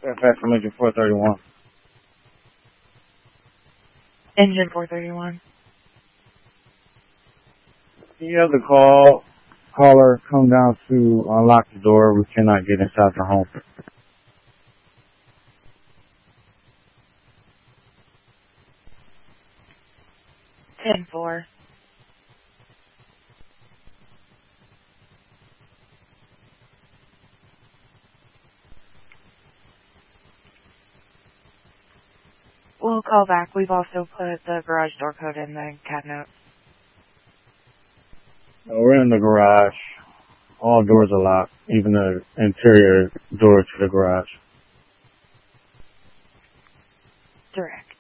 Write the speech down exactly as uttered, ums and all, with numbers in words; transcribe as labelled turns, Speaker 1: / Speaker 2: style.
Speaker 1: Fairfax from Engine four thirty-one.
Speaker 2: Engine four thirty-one.
Speaker 1: You have the call, caller come down to unlock the door. We cannot get inside the home.
Speaker 2: ten four. We'll call back. We've also put the garage door code in the cat note.
Speaker 1: Uh, we're in the garage. All doors are locked, even the interior door to the garage.
Speaker 2: Direct.